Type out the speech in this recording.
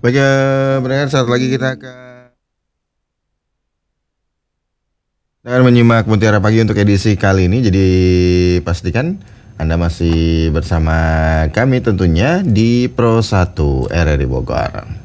Baik ya, pendengar, saat lagi kita akan menyimak Mutiara Pagi untuk edisi kali ini. Jadi pastikan Anda masih bersama kami tentunya di Pro 1 RRI Bogor.